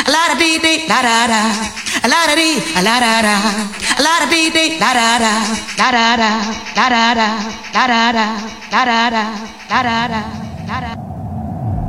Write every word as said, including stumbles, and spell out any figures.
A la da dee dee da da da. A la da dee, a la da da. A la da dee dee da da da. Da da da, da da da, da da da, da da da, da da da, da da.